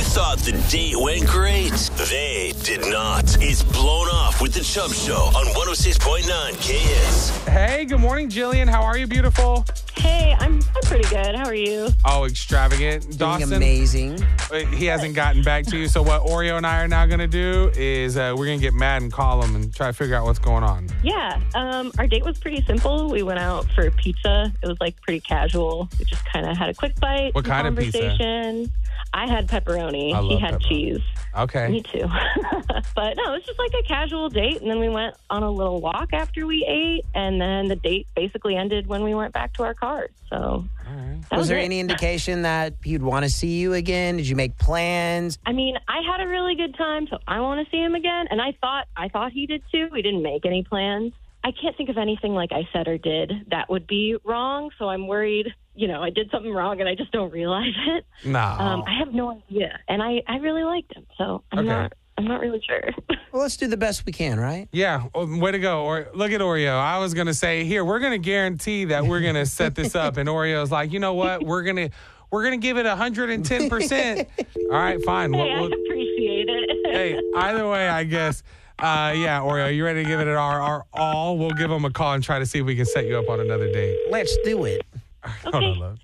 thought the date went great. They did not. It's Blown Off with the Chubb Show on 106.9 KS. Hey, good morning, Jillian. How are you, beautiful? Hey, I'm pretty good. How are you? Oh, extravagant. Doing Dawson, amazing. he hasn't gotten back to you. So what Oreo and I are now going to do is we're going to get mad and call him and try to figure out what's going on. Yeah, our date was pretty simple. We went out for pizza. It was like pretty casual. We just kind of had a quick bite. What kind of pizza? Conversation. I had pepperoni. I love He had pepperoni. cheese. Okay. Me too. But no, it was just like a casual date. And then we went on a little walk after we ate. And then the date basically ended when we went back to our cars. So All right. that Was there it. any indication that he'd want to see you again? Did you make plans? I mean, I had a really good time, so I want to see him again. And I thought he did too. We didn't make any plans. I can't think of anything like I said or did that would be wrong. So I'm worried, I did something wrong and I just don't realize it. No. I have no idea. And I really liked him. So I'm not really sure. Well, let's do the best we can, right? Yeah, way to go. Or look at Oreo. I was going to say, here, we're going to guarantee that we're going to set this up. And Oreo's like, you know what? We're going to give it 110%. All right, fine. Hey, I appreciate it. Hey, either way, I guess. Yeah, Oreo, you ready to give it our all? We'll give them a call and try to see if we can set you up on another date. Let's do it. Hold on, love.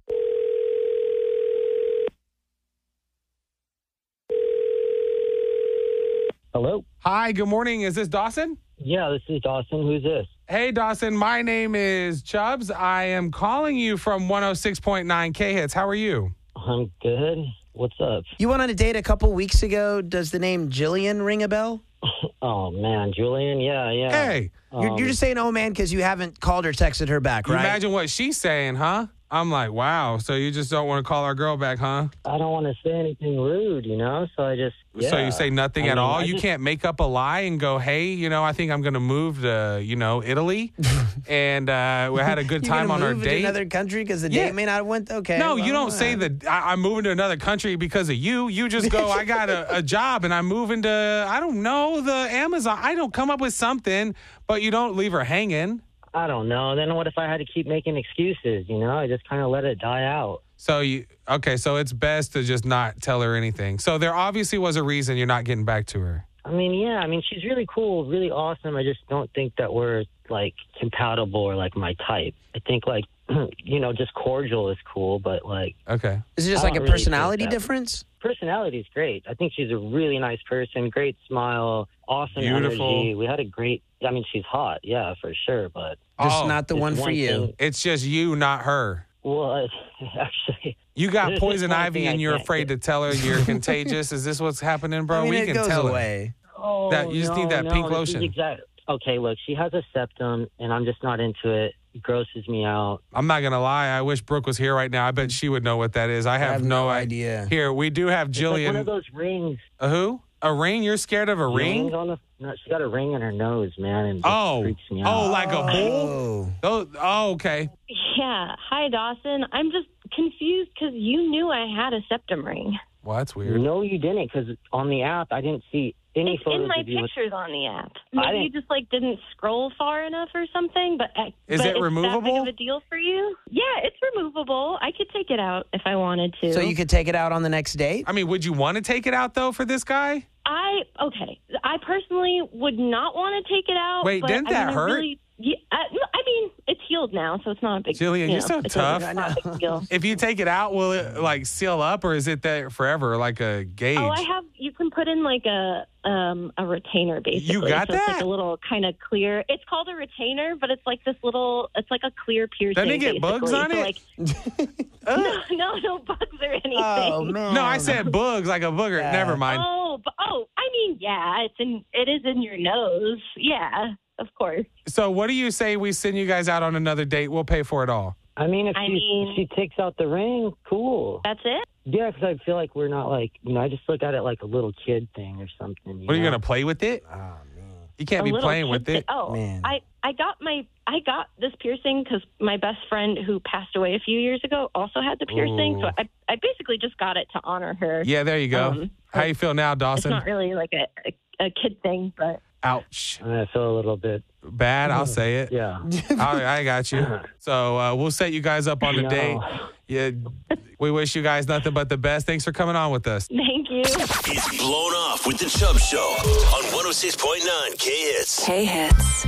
Hello? Hi, good morning. Is this Dawson? Yeah, this is Dawson. Who's this? Hey, Dawson. My name is Chubbs. I am calling you from 106.9 K-Hits. How are you? I'm good. What's up? You went on a date a couple weeks ago. Does the name Jillian ring a bell? Oh, man. Julian? Yeah. Hey, You're just saying, oh, man, because you haven't called or texted her back, right? imagine what she's saying, huh? I'm like, wow. So you just don't want to call our girl back, huh? I don't want to say anything rude, so I just, yeah. So you say nothing at all? I You just- can't make up a lie and go, hey, I think I'm going to move to, Italy. And we had a good You're time gonna on our move to date. another country because the Yeah. date may not have went okay. No, well, you don't say that I'm moving to another country because of you. You just go, I got a job and I'm moving to, I don't know, the Amazon. I don't come up with something, but you don't leave her hanging. I don't know. Then what if I had to keep making excuses, I just kind of let it die out. So so it's best to just not tell her anything. So there obviously was a reason you're not getting back to her. She's really cool, really awesome. I just don't think that we're, compatible or, my type. I think, just cordial is cool, but, Okay. Is it just I like a don't really personality think that. difference? Personality is great. I think she's a really nice person, great smile, awesome Beautiful. energy. We had a great, she's hot, yeah, for sure, but... Just Oh, not the it's one for one you. thing- It's just you, not her. Well, actually... You got There's poison just one ivy thing and I you're can't afraid to tell her you're contagious. Is this what's happening, bro? I mean, We it can goes tell her. away. Oh, That- you just need that pink this is lotion. Okay, look, she has a septum, and I'm just not into it. It grosses me out. I'm not going to lie. I wish Brooke was here right now. I bet she would know what that is. I have no idea. Here, we do have It's like one Jillian. of those rings. A who? A ring? You're scared of a Rings ring? on the, no, she got a ring in her nose, man, and it Oh. freaks me out. Oh, like a bull? Oh. Oh, okay. Yeah. Hi, Dawson. I'm just confused because you knew I had a septum ring. Well, that's weird. No, you didn't, because on the app, I didn't see any It's photos in my of you with... pictures on the app. I Maybe you didn't- just didn't scroll far enough or something. But Is but it it's that removable? big of a deal for you? Yeah, it's removable. I could take it out if I wanted to. So you could take it out on the next date? I mean, would you want to take it out, though, for this guy? I personally would not want to take it out. Wait, but, didn't that hurt? It's healed now, so it's not a big deal. Jillian, you're so it's tough. not a big deal. If you take it out, will it, seal up, or is it there forever, like a gauge? Oh, you can put in a retainer, basically. You got so It's that? like a little kind of clear. It's called a retainer, but it's like this little. It's like a clear piercing. Doesn't it get bugs basically. on So, it? no bugs or anything. Oh, man. No, I said bugs, like a booger. Yeah. Never mind. Yeah, it is in your nose. Yeah, of course. So what do you say we send you guys out on another date? We'll pay for it all. If she takes out the ring, cool. That's it. Yeah, because I feel like we're not I just look at it like a little kid thing or something. What, are you going to play with it? Oh, man. You can't A be little playing with kid it. thing. Oh, Man. I got this piercing because my best friend who passed away a few years ago also had the piercing. Ooh. So I basically just got it to honor her. Yeah, there you go. How you feel now, It's Dawson? not really like a kid thing, but Ouch. I feel a little bit. Bad, I'll say it. Yeah. I got you. So we'll set you guys up on the date. Yeah, we wish you guys nothing but the best. Thanks for coming on with us. Thank you. It's Blown Off with the Chubb Show on 106.9 K-Hits. K-Hits.